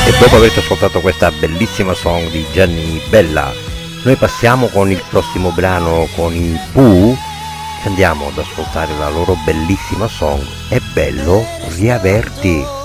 Dopo aver ascoltato questa bellissima song di Gianni Bella, noi passiamo con il prossimo brano con i Pooh. Andiamo ad ascoltare la loro bellissima song È bello riaverti.